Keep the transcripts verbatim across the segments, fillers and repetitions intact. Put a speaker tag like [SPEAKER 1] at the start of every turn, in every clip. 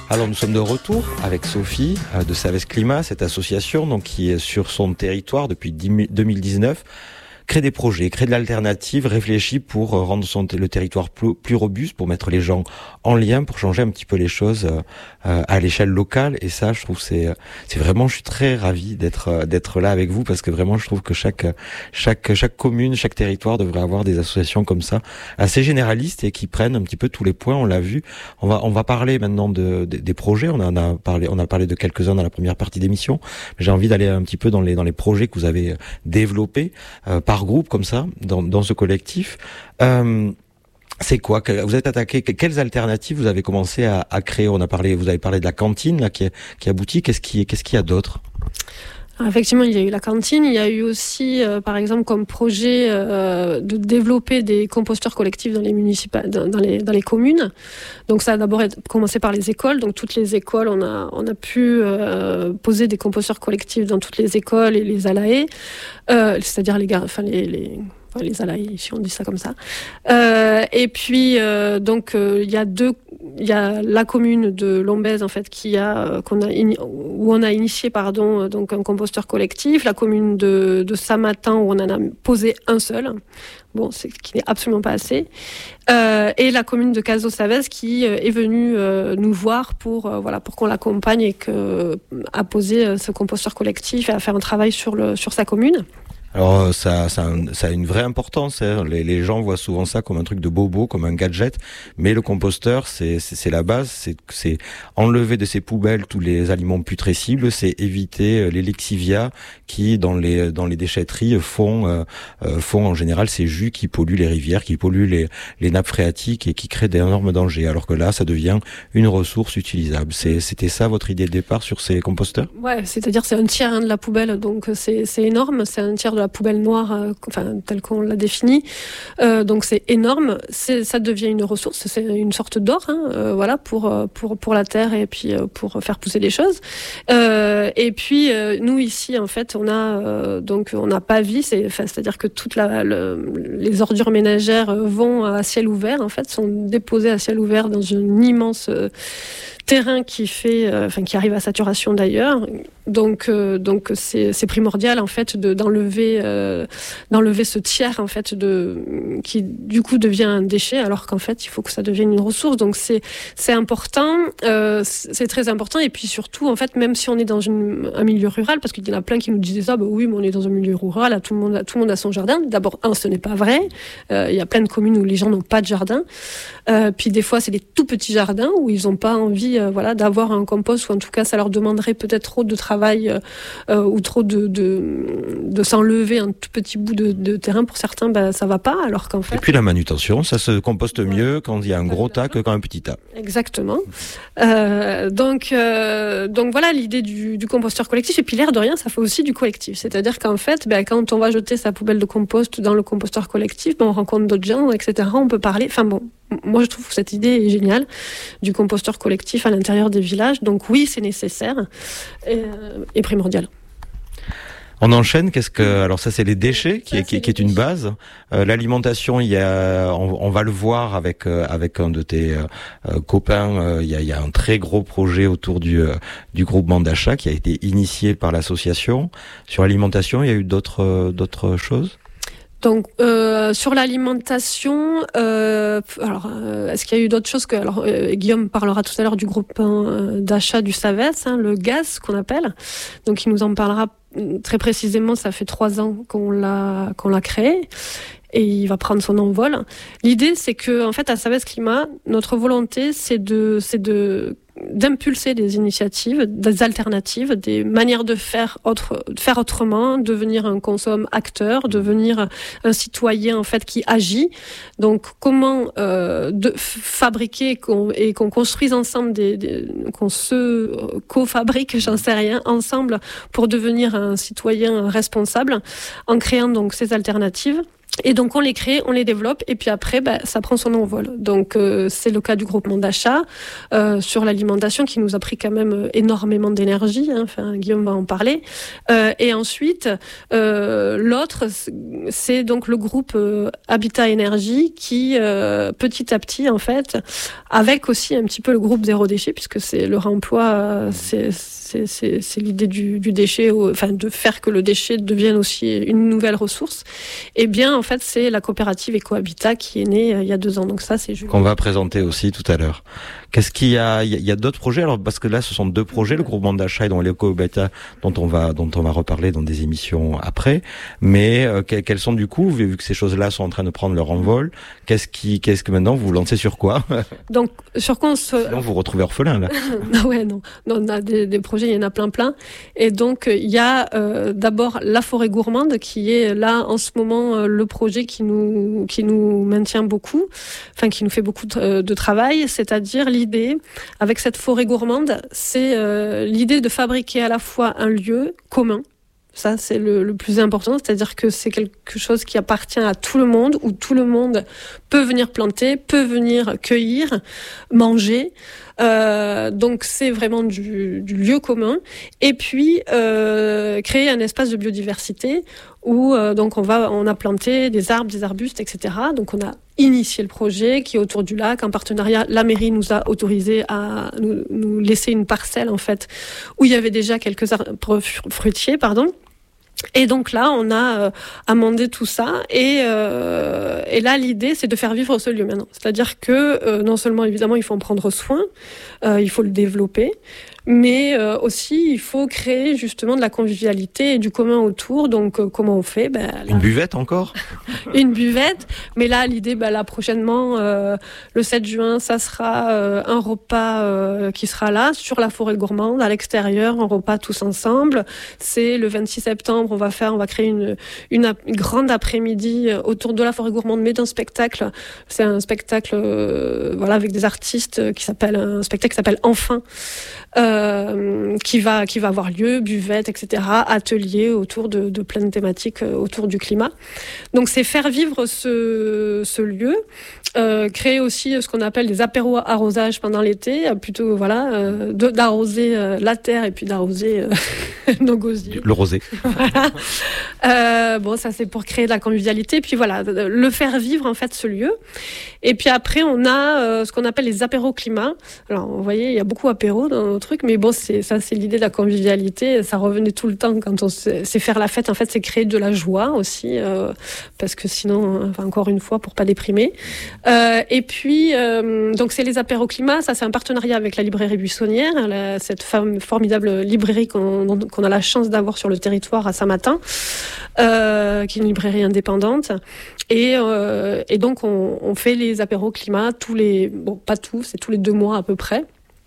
[SPEAKER 1] Alors nous sommes de retour avec Sophie euh, de Savès Climat, cette association donc qui est sur son territoire depuis deux mille dix-neuf, crée des projets, crée de l'alternative, réfléchit pour euh, rendre son, le territoire plus, plus robuste, pour mettre les gens en lien, pour changer un petit peu les choses euh, euh, à l'échelle locale. Et ça, je trouve c'est c'est vraiment, je suis très ravi d'être euh, d'être là avec vous, parce que vraiment je trouve que chaque chaque chaque commune, chaque territoire devrait avoir des associations comme ça, assez généralistes et qui prennent un petit peu tous les points. On l'a vu. On va on va parler maintenant de, de des projets. On en a parlé on a parlé de quelques-uns dans la première partie d'émission. J'ai envie d'aller un petit peu dans les dans les projets que vous avez développés euh, par groupe comme ça dans dans ce collectif. Euh, C'est quoi? Vous êtes attaqué? Quelles alternatives vous avez commencé à, à créer? On a parlé, vous avez parlé de la cantine là qui, qui aboutit. Qu'est-ce qui, qu'est-ce qu'il y a d'autre?
[SPEAKER 2] Alors, effectivement, il y a eu la cantine. Il y a eu aussi, euh, par exemple, comme projet euh, de développer des composteurs collectifs dans les municipa- dans, dans les dans les communes. Donc ça a d'abord commencé par les écoles. Donc toutes les écoles, on a on a pu euh, poser des composteurs collectifs dans toutes les écoles et les A L A E, euh, c'est-à-dire les gars, enfin les les Enfin, les A L A I, si on dit ça comme ça. Euh, et puis, euh, donc, il euh, y a deux, il y a la commune de Lombez, en fait, qui a, euh, qu'on a, ini- où on a initié, pardon, euh, donc un composteur collectif. La commune de, de Saint-Martin, où on en a posé un seul. Bon, c'est ce qui n'est absolument pas assez. Euh, et la commune de Cazaux-Savès, qui euh, est venue euh, nous voir pour, euh, voilà, pour qu'on l'accompagne et que, à poser euh, ce composteur collectif et à faire un travail sur le, sur sa commune.
[SPEAKER 1] Alors ça, ça, ça a une vraie importance. Hein. Les, les gens voient souvent ça comme un truc de bobo, comme un gadget, mais le composteur, c'est, c'est, c'est la base. C'est, c'est enlever de ces poubelles tous les aliments putrescibles, c'est éviter les lexivia qui, dans les dans les déchetteries, font euh, font en général ces jus qui polluent les rivières, qui polluent les les nappes phréatiques et qui créent d'énormes dangers. Alors que là, ça devient une ressource utilisable. C'est, c'était ça votre idée de départ sur ces composteurs?
[SPEAKER 2] Ouais, c'est-à-dire c'est un tiers hein, de la poubelle, donc c'est c'est énorme. C'est un tiers de la poubelle noire, euh, enfin telle qu'on l'a définie. Euh, donc c'est énorme. C'est, ça devient une ressource. C'est une sorte d'or, hein, euh, voilà, pour pour pour la terre et puis euh, pour faire pousser les choses. Euh, et puis euh, nous ici, en fait, on a euh, donc on n'a pas vie. C'est, enfin, c'est-à-dire que toute la le, les ordures ménagères vont à ciel ouvert. En fait, sont déposées à ciel ouvert dans une immense euh, terrain qui fait, euh, enfin qui arrive à saturation d'ailleurs. Donc, euh, donc c'est, c'est primordial en fait de, d'enlever, euh, d'enlever ce tiers en fait de qui du coup devient un déchet, alors qu'en fait il faut que ça devienne une ressource. Donc c'est, c'est important, euh, c'est très important. Et puis surtout en fait, même si on est dans une, un milieu rural, parce qu'il y en a plein qui nous disaient ça, bah oui, mais on est dans un milieu rural, là, tout le monde, tout le monde a son jardin. D'abord, un, ce n'est pas vrai. Euh, il y a plein de communes où les gens n'ont pas de jardin. Euh, puis des fois, c'est des tout petits jardins où ils n'ont pas envie, euh, voilà, d'avoir un compost, ou en tout cas, ça leur demanderait peut-être trop de travail euh, ou trop de, de, de s'enlever un tout petit bout de, de terrain. Pour certains, bah, ça va pas, alors qu'en fait...
[SPEAKER 1] Et puis la manutention, ça se composte mieux quand il y a un gros tas que quand un petit tas.
[SPEAKER 2] Exactement. Euh, donc, euh, donc voilà l'idée du, du composteur collectif. Et puis l'air de rien, ça fait aussi du collectif. C'est-à-dire qu'en fait, bah, quand on va jeter sa poubelle de compost dans le composteur collectif, bah, on rencontre d'autres gens, et cetera. On peut parler. Enfin bon, moi je trouve que cette idée est géniale, du composteur collectif à l'intérieur des villages. Donc oui, c'est nécessaire et, euh, et primordial.
[SPEAKER 1] On enchaîne. Qu'est-ce que alors ça c'est les déchets qui, ça, est, qui, qui est une base. Euh, l'alimentation, il y a, on, on va le voir avec euh, avec un de tes euh, copains. Euh, il y a, il y a un très gros projet autour du euh, du groupement d'achat qui a été initié par l'association. Sur l'alimentation, il y a eu d'autres euh, d'autres choses.
[SPEAKER 2] Donc euh, sur l'alimentation, euh, alors euh, est-ce qu'il y a eu d'autres choses que alors euh, Guillaume parlera tout à l'heure du groupe euh, d'achat du Savès, hein, le gaz qu'on appelle. Donc il nous en parlera très précisément. Ça fait trois ans qu'on l'a qu'on l'a créé. Et il va prendre son envol. L'idée, c'est que, en fait, à Savès Climat, notre volonté, c'est de, c'est de, d'impulser des initiatives, des alternatives, des manières de faire autre, de faire autrement, devenir un consomme acteur, devenir un citoyen, en fait, qui agit. Donc, comment, euh, de fabriquer qu'on, et qu'on construise ensemble des, des qu'on se co-fabrique, j'en sais rien, ensemble pour devenir un citoyen responsable en créant donc ces alternatives. Et donc on les crée, on les développe, et puis après, bah, ça prend son envol. Donc euh, c'est le cas du groupement d'achat euh, sur l'alimentation qui nous a pris quand même énormément d'énergie. Hein. Enfin, Guillaume va en parler. Euh, et ensuite, euh, l'autre, c'est donc le groupe euh, Habitat Énergie qui, euh, petit à petit, en fait, avec aussi un petit peu le groupe Zéro Déchet, puisque c'est le réemploi, euh, c'est, c'est, c'est, c'est l'idée du, du déchet, enfin de faire que le déchet devienne aussi une nouvelle ressource. Eh bien, en En fait, c'est la coopérative Ecohabitat qui est née euh, il y a deux ans. Donc ça, c'est juste...
[SPEAKER 1] Qu'on va présenter aussi tout à l'heure. Qu'est-ce qu'il y a? Il y a, y a d'autres projets? Alors, parce que là, ce sont deux projets, le groupement d'achat et donc l'Ecohabitat, dont on va, dont on va reparler dans des émissions après. Mais, euh, quels sont du coup, vu que ces choses-là sont en train de prendre leur envol, qu'est-ce qui, qu'est-ce que maintenant vous vous lancez sur quoi?
[SPEAKER 2] Donc, sur quoi on se...
[SPEAKER 1] Sinon, vous vous retrouvez orphelin, là.
[SPEAKER 2] non, ouais, non. non. On a des, des projets, il y en a plein, plein. Et donc, il y a, euh, d'abord la forêt gourmande qui est là, en ce moment, euh, le projet qui nous qui nous maintient beaucoup, enfin qui nous fait beaucoup de, de travail, c'est-à-dire l'idée avec cette forêt gourmande, c'est euh, l'idée de fabriquer à la fois un lieu commun. Ça, c'est le, le plus important, c'est-à-dire que c'est quelque chose qui appartient à tout le monde, où tout le monde peut venir planter, peut venir cueillir, manger. Euh, donc, c'est vraiment du, du lieu commun. Et puis, euh, créer un espace de biodiversité où euh, donc on va, on a planté des arbres, des arbustes, et cetera. Donc, on a initié le projet qui est autour du lac. En partenariat, la mairie nous a autorisé à nous, nous laisser une parcelle, en fait, où il y avait déjà quelques arbres fruitiers, pardon. Et donc là, on a euh, amendé tout ça, et, euh, et là, l'idée, c'est de faire vivre ce lieu maintenant. C'est-à-dire que euh, non seulement, évidemment, il faut en prendre soin, euh, il faut le développer, mais euh, aussi, il faut créer justement de la convivialité et du commun autour. Donc, euh, comment on fait? Ben, là,
[SPEAKER 1] une buvette encore?
[SPEAKER 2] Une buvette, mais là, l'idée, ben, là, prochainement, euh, le sept juin, ça sera euh, un repas euh, qui sera là, sur la forêt gourmande, à l'extérieur, un repas tous ensemble. C'est le vingt-six septembre, on va faire, on va créer une, une, une grande après-midi autour de la forêt gourmande, mais d'un spectacle. C'est un spectacle, euh, voilà, avec des artistes qui s'appelle, un spectacle qui s'appelle Enfin, euh, qui va, qui va avoir lieu, buvette, et cetera, atelier autour de, de plein de thématiques autour du climat. Donc, c'est faire vivre ce, ce lieu, euh, créer aussi ce qu'on appelle des apéros arrosages pendant l'été, plutôt, voilà, euh, de, d'arroser euh, la terre et puis d'arroser euh, nos gosiers.
[SPEAKER 1] Le rosé.
[SPEAKER 2] Voilà. Euh, bon, ça c'est pour créer de la convivialité, puis voilà, le faire vivre en fait ce lieu. Et puis après, on a euh, ce qu'on appelle les apéros climat. Alors, vous voyez, il y a beaucoup apéros dans nos trucs, mais bon, c'est ça, c'est l'idée de la convivialité. Ça revenait tout le temps quand on sait, c'est faire la fête. En fait, c'est créer de la joie aussi, euh, parce que sinon, enfin, encore une fois, pour pas déprimer. Euh, et puis, euh, donc c'est les apéros climat. Ça, c'est un partenariat avec la librairie Buissonnière, la, cette femme, formidable librairie qu'on, qu'on a la chance d'avoir sur le territoire à Saint-Martin, euh, qui est une librairie indépendante. Et, euh, et donc, on, on fait les apéros climat tous les, bon, pas tous, c'est tous les deux mois à peu près.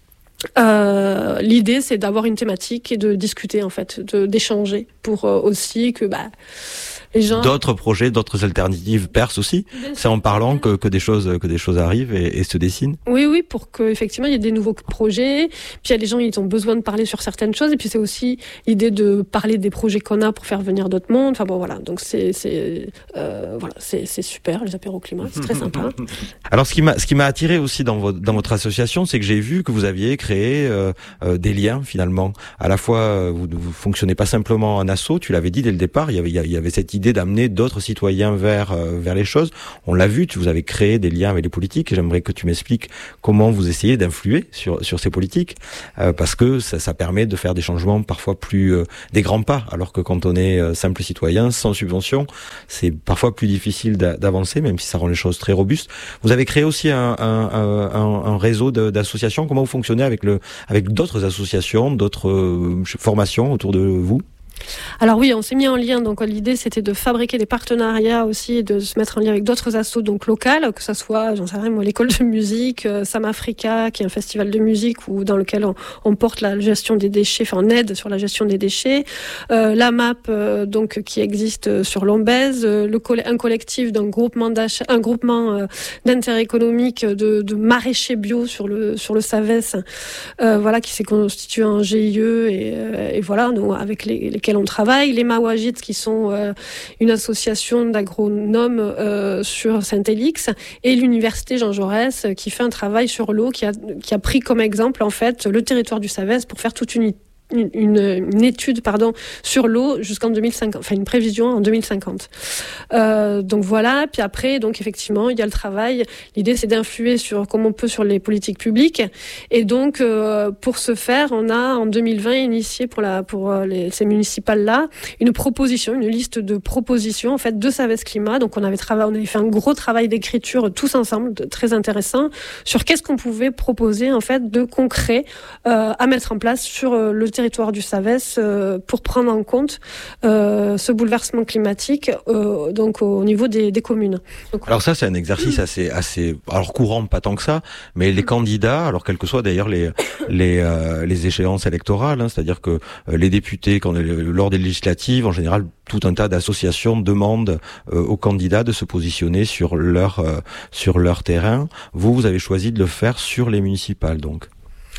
[SPEAKER 2] Euh, l'idée, c'est d'avoir une thématique et de discuter, en fait, de, d'échanger pour euh, aussi que, bah, les gens...
[SPEAKER 1] D'autres projets, d'autres alternatives percent aussi. C'est en parlant que, que des choses, que des choses arrivent et, et se dessinent.
[SPEAKER 2] Oui, oui, pour que, effectivement, il y ait des nouveaux projets. Puis il y a des gens, ils ont besoin de parler sur certaines choses. Et puis c'est aussi l'idée de parler des projets qu'on a pour faire venir d'autres mondes. Enfin bon, voilà. Donc c'est, c'est, euh, voilà, c'est, c'est super, les apéros climat. C'est très sympa.
[SPEAKER 1] Alors, ce qui m'a, ce qui m'a attiré aussi dans votre, dans votre association, c'est que j'ai vu que vous aviez créé euh, euh, des liens, finalement. À la fois, vous ne fonctionnez pas simplement en asso, tu l'avais dit dès le départ, il y avait, il y avait cette idée d'amener d'autres citoyens vers euh, vers les choses. On l'a vu, vous avez créé des liens avec les politiques. J'aimerais que tu m'expliques comment vous essayez d'influer sur sur ces politiques, euh, parce que ça, ça permet de faire des changements parfois plus euh, des grands pas, alors que quand on est euh, simple citoyen sans subvention, c'est parfois plus difficile d'a, d'avancer, même si ça rend les choses très robustes. Vous avez créé aussi un un un, un réseau de, d'associations. Comment vous fonctionnez avec le avec d'autres associations, d'autres euh, formations autour de vous?
[SPEAKER 2] Alors oui, on s'est mis en lien. Donc l'idée, c'était de fabriquer des partenariats aussi, et de se mettre en lien avec d'autres assos donc locales, que ça soit, j'en sais rien moi, l'école de musique, euh, Sam Africa, qui est un festival de musique où dans lequel on, on porte la gestion des déchets, enfin on aide sur la gestion des déchets. Euh, la M A P, euh, donc qui existe sur Lombez, euh, le coll- un collectif d'un groupement d'achat, un groupement euh, d'intérêt économique de, de maraîchers bio sur le sur le Savès, euh, voilà, qui s'est constitué en G I E et, euh, et voilà, donc avec les, les lesquels on travaille, les Mawajid qui sont euh, une association d'agronomes euh, sur Saint-Élix, et l'université Jean Jaurès qui fait un travail sur l'eau, qui a, qui a pris comme exemple en fait le territoire du Savès pour faire toute une Une, une, une étude pardon, sur l'eau jusqu'en deux mille cinquante, enfin une prévision en deux mille cinquante. Euh, donc voilà, puis après, donc effectivement, il y a le travail. L'idée, c'est d'influer sur, comme on peut sur les politiques publiques. Et donc, euh, pour ce faire, on a en deux mille vingt initié pour, la, pour les, ces municipales-là une proposition, une liste de propositions en fait, de Savès Climat. Donc on avait, trava- on avait fait un gros travail d'écriture tous ensemble, de, très intéressant, sur qu'est-ce qu'on pouvait proposer en fait, de concret euh, à mettre en place sur euh, le territoire du Savès euh, pour prendre en compte euh, ce bouleversement climatique euh, donc au niveau des, des communes. Donc,
[SPEAKER 1] alors ça c'est un exercice assez assez alors courant, pas tant que ça, mais les candidats, alors quelles que soient d'ailleurs les les euh, les échéances électorales, hein, c'est-à-dire que euh, les députés quand lors des législatives en général tout un tas d'associations demandent euh, aux candidats de se positionner sur leur euh, sur leur terrain. Vous vous avez choisi de le faire sur les municipales donc.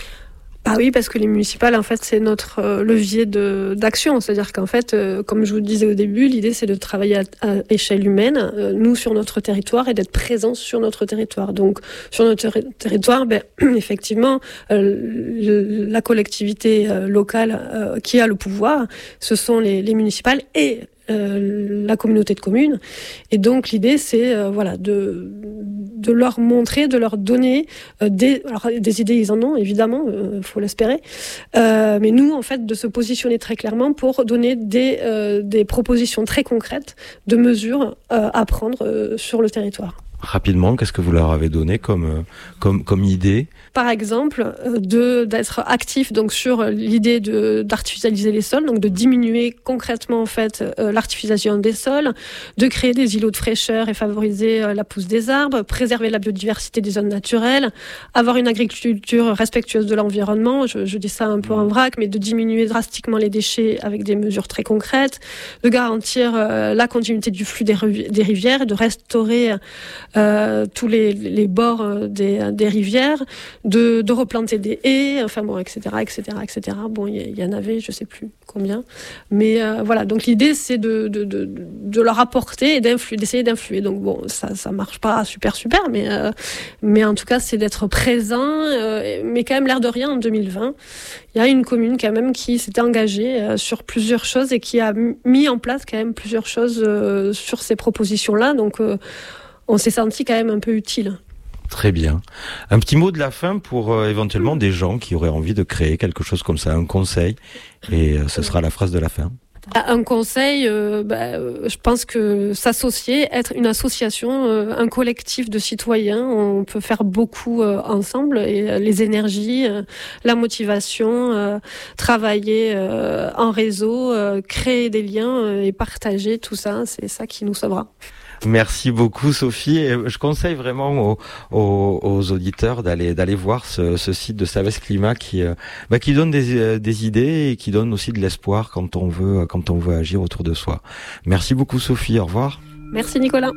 [SPEAKER 2] Ah oui, parce que les municipales, en fait, c'est notre euh, levier de, d'action. C'est-à-dire qu'en fait, euh, comme je vous le disais au début, l'idée, c'est de travailler à, à échelle humaine, euh, nous, sur notre territoire, et d'être présents sur notre territoire. Donc, sur notre ter- territoire, ben, effectivement, euh, le, la collectivité euh, locale euh, qui a le pouvoir, ce sont les, les municipales et Euh, la communauté de communes. Et donc l'idée c'est euh, voilà de de leur montrer, de leur donner euh, des alors des idées, ils en ont évidemment, euh, faut l'espérer. Euh, mais nous en fait de se positionner très clairement pour donner des euh, des propositions très concrètes de mesures euh, à prendre euh, sur le territoire.
[SPEAKER 1] Rapidement, qu'est-ce que vous leur avez donné comme comme comme idée ?
[SPEAKER 2] Par exemple, de d'être actif donc sur l'idée de d'artificialiser les sols, donc de diminuer concrètement en fait euh, l'artificialisation des sols, de créer des îlots de fraîcheur et favoriser euh, la pousse des arbres, préserver la biodiversité des zones naturelles, avoir une agriculture respectueuse de l'environnement. Je, je dis ça un peu en vrac, mais de diminuer drastiquement les déchets avec des mesures très concrètes, de garantir euh, la continuité du flux des, riv- des rivières, et de restaurer euh, tous les, les bords des, des rivières. De, de replanter des haies, enfin bon, et cetera, et cetera, et cetera. Bon, il y, y en avait, je sais plus combien, mais euh, voilà. Donc l'idée, c'est de, de, de, de leur apporter et d'influer, d'essayer d'influer. Donc bon, ça, ça marche pas super super, mais euh, mais en tout cas, c'est d'être présent. Euh, mais quand même, l'air de rien, en deux mille vingt, il y a une commune quand même qui s'était engagée euh, sur plusieurs choses et qui a mis en place quand même plusieurs choses euh, sur ces propositions-là. Donc euh, on s'est senti quand même un peu utile.
[SPEAKER 1] Très bien. Un petit mot de la fin pour euh, éventuellement des gens qui auraient envie de créer quelque chose comme ça, un conseil, et euh, ce sera la phrase de la fin.
[SPEAKER 2] Un conseil, euh, bah, je pense que s'associer, être une association, euh, un collectif de citoyens, on peut faire beaucoup euh, ensemble, et euh, les énergies, euh, la motivation, euh, travailler euh, en réseau, euh, créer des liens euh, et partager tout ça, c'est ça qui nous sauvera.
[SPEAKER 1] Merci beaucoup Sophie, et je conseille vraiment aux, aux, aux auditeurs d'aller d'aller voir ce, ce site de Savès Climat qui euh, bah, qui donne des des idées et qui donne aussi de l'espoir quand on veut quand on veut agir autour de soi. Merci beaucoup Sophie, au revoir.
[SPEAKER 2] Merci Nicolas.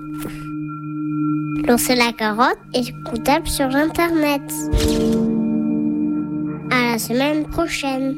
[SPEAKER 3] Lancer la carotte est écoutable sur internet. À la semaine prochaine.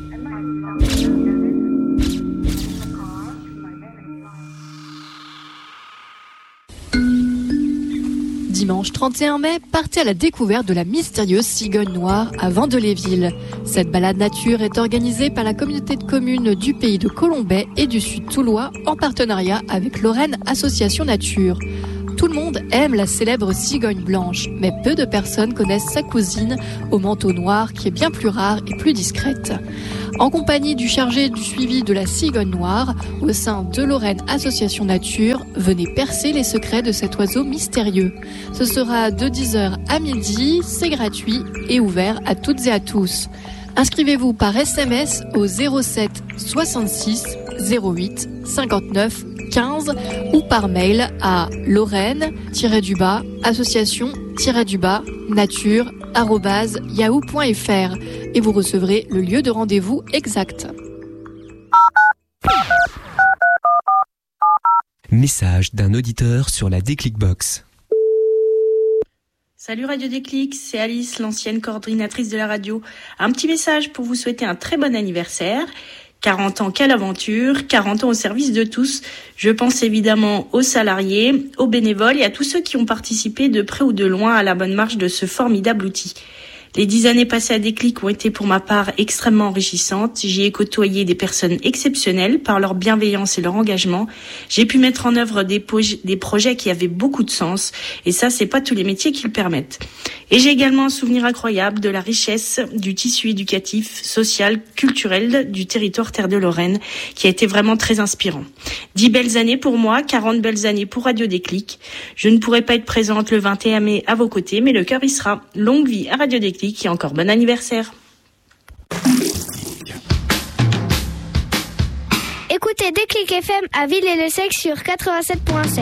[SPEAKER 4] Dimanche trente et un mai, partez à la découverte de la mystérieuse cigogne noire à Vandeléville. Cette balade nature est organisée par la communauté de communes du pays de Colombais et du Sud Toulois en partenariat avec Lorraine Association Nature. Tout le monde aime la célèbre cigogne blanche, mais peu de personnes connaissent sa cousine au manteau noir qui est bien plus rare et plus discrète. En compagnie du chargé du suivi de la cigogne noire, au sein de Lorraine Association Nature, venez percer les secrets de cet oiseau mystérieux. Ce sera de dix heures à midi, c'est gratuit et ouvert à toutes et à tous. Inscrivez-vous par S M S au zéro sept soixante-six zéro huit cinquante-neuf quinze ou par mail à lorraine-du-bas association-du-bas nature arobase yahoo point fr et vous recevrez le lieu de rendez-vous exact.
[SPEAKER 5] Message d'un auditeur sur la Déclic Box.
[SPEAKER 6] Salut Radio Déclic, c'est Alice, l'ancienne coordinatrice de la radio. Un petit message pour vous souhaiter un très bon anniversaire. quarante ans, quelle aventure, quarante ans au service de tous. Je pense évidemment aux salariés, aux bénévoles et à tous ceux qui ont participé de près ou de loin à la bonne marche de ce formidable outil. Les dix années passées à Déclic ont été pour ma part extrêmement enrichissantes. J'y ai côtoyé des personnes exceptionnelles par leur bienveillance et leur engagement. J'ai pu mettre en œuvre des, po- des projets qui avaient beaucoup de sens. Et ça, c'est pas tous les métiers qui le permettent. Et j'ai également un souvenir incroyable de la richesse du tissu éducatif, social, culturel du territoire Terre de Lorraine, qui a été vraiment très inspirant. Dix belles années pour moi, quarante belles années pour Radio Déclic. Je ne pourrai pas être présente le vingt et un mai à vos côtés, mais le cœur y sera. Longue vie à Radio Déclic et encore bon anniversaire.
[SPEAKER 3] Écoutez Déclic F M à Ville-et-le-Sec sur quatre-vingt-sept virgule sept.